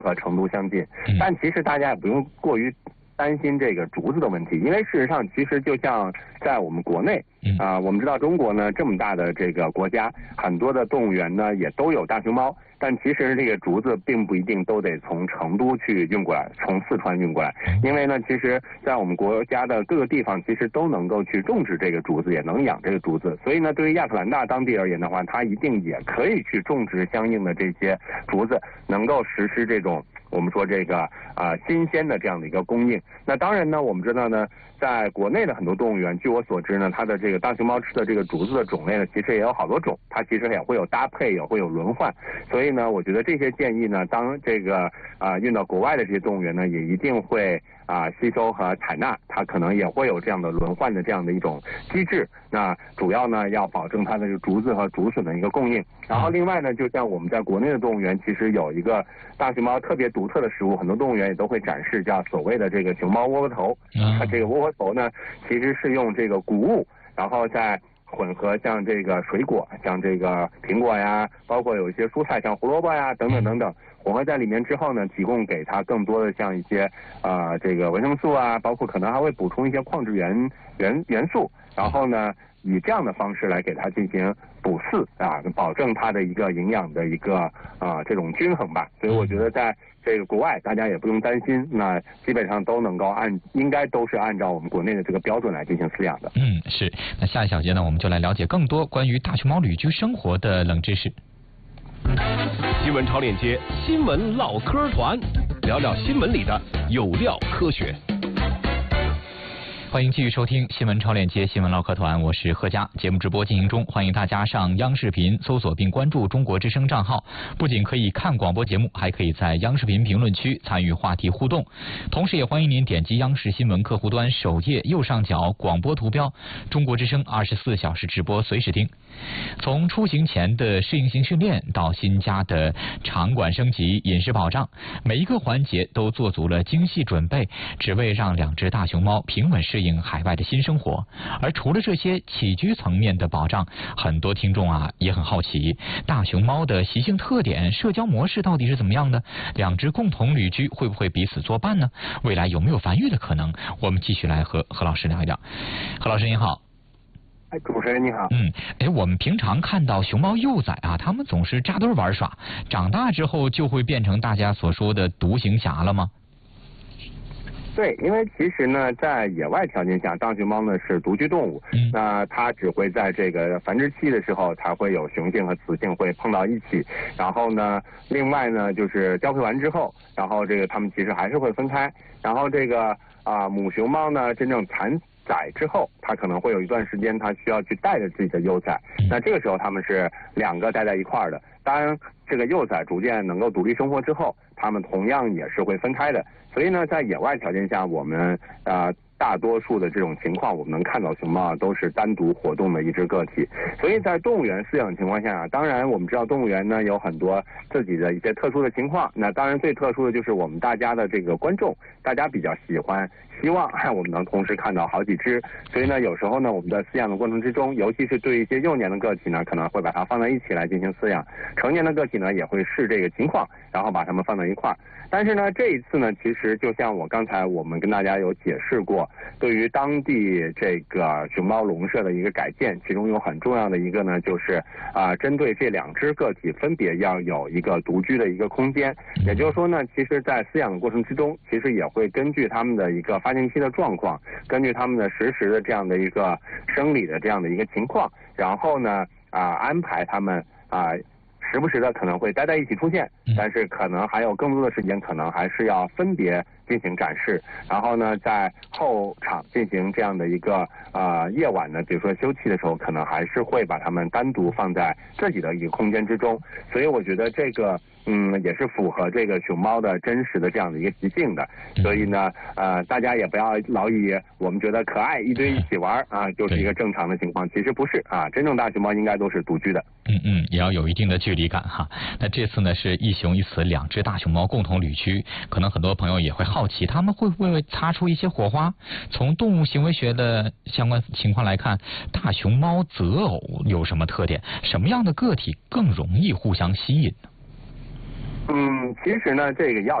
和程度相近，但其实大家也不用过于担心这个竹子的问题，因为事实上其实就像在我们国内我们知道中国呢这么大的这个国家，很多的动物园呢也都有大熊猫，但其实这个竹子并不一定都得从成都去运过来，从四川运过来，因为呢其实在我们国家的各个地方其实都能够去种植这个竹子，也能养这个竹子，所以呢对于亚特兰大当地而言的话，它一定也可以去种植相应的这些竹子，能够实施这种我们说这个新鲜的这样的一个供应。那当然呢，我们知道呢，在国内的很多动物园，据我所知呢，它的这个大熊猫吃的这个竹子的种类呢，其实也有好多种，它其实也会有搭配，也会有轮换。所以呢，我觉得这些建议呢，当这个运到国外的这些动物园呢，也一定会吸收和采纳，它可能也会有这样的轮换的这样的一种机制。那主要呢要保证它的这个竹子和竹笋的一个供应。然后另外呢，就像我们在国内的动物园，其实有一个大熊猫特别独特的食物，很多动物园也都会展示，叫所谓的这个熊猫窝窝头。它这个窝窝头呢，其实是用这个谷物，然后再混合像这个水果，像这个苹果呀，包括有一些蔬菜，像胡萝卜呀等等等等，混合在里面之后呢，提供给它更多的像一些这个维生素啊，包括可能还会补充一些矿质元素，然后呢以这样的方式来给它进行补饲保证它的一个营养的一个这种均衡吧。所以我觉得在这个国外大家也不用担心，那基本上都能够应该都是按照我们国内的这个标准来进行饲养的。 是。那下一小节呢，我们就来了解更多关于大熊猫旅居生活的冷知识。 新闻超链接，新闻唠嗑团，聊聊新闻里的有料科学。 欢迎继续收听新闻超链接新闻唠嗑团，我是贺佳。节目直播进行中，欢迎大家上央视频搜索并关注中国之声账号，不仅可以看广播节目，还可以在央视频评论区参与话题互动。同时也欢迎您点击央视新闻客户端首页右上角广播图标，中国之声24小时直播随时听。从出行前的适应性训练到新家的场馆升级、饮食保障，每一个环节都做足了精细准备，只为让两只大熊猫平稳适应海外的新生活。而除了这些起居层面的保障，很多听众也很好奇，大熊猫的习性特点、社交模式到底是怎么样的？两只共同旅居会不会彼此作伴呢？未来有没有繁育的可能？我们继续来和何老师聊一聊。何老师您好。 主持人你好。 我们平常看到熊猫幼崽它们总是扎堆玩耍，长大之后就会变成大家所说的独行侠了吗？ 对，因为其实呢，在野外条件下，大熊猫呢是独居动物，那它只会在这个繁殖期的时候才会有雄性和雌性会碰到一起，然后呢，另外呢就是交配完之后，然后这个它们其实还是会分开，然后这个母熊猫呢真正产崽之后，它可能会有一段时间它需要去带着自己的幼崽，那这个时候它们是两个待在一块儿的。当然这个幼崽逐渐能够独立生活之后，它们同样也是会分开的。所以呢，在野外条件下，我们大多数的这种情况，我们能看到熊猫都是单独活动的一只个体。所以在动物园饲养情况下，当然我们知道动物园呢有很多自己的一些特殊的情况。那当然最特殊的就是我们大家的这个观众，大家比较希望我们能同时看到好几只。所以呢，有时候呢，我们在饲养的过程之中，尤其是对一些幼年的个体呢，可能会把它放在一起来进行饲养。成年的个体呢，也会视这个情况，然后把它们放在一块儿。但是呢，这一次呢，其实就像我们跟大家有解释过，对于当地这个熊猫笼舍的一个改建，其中有很重要的一个呢，就是针对这两只个体分别要有一个独居的一个空间。也就是说呢，其实在饲养的过程之中，其实也会根据他们的一个发情期的状况，根据他们的实时的这样的一个生理的这样的一个情况，然后呢安排他们时不时的可能会待在一起出现，但是可能还有更多的时间可能还是要分别进行展示，然后呢在后场进行这样的一个夜晚呢，比如说休憩的时候，可能还是会把它们单独放在自己的一个空间之中。所以我觉得这个也是符合这个熊猫的真实的这样的一个习性的。所以呢大家也不要老以我们觉得可爱一堆一起玩就是一个正常的情况，其实不是真正大熊猫应该都是独居的。 也要有一定的距离感哈。那这次呢是一雄一雌两只大熊猫共同旅居，可能很多朋友也会好奇，他们会不会擦出一些火花？从动物行为学的相关情况来看，大熊猫择偶有什么特点？什么样的个体更容易互相吸引呢？ 其实呢，这个药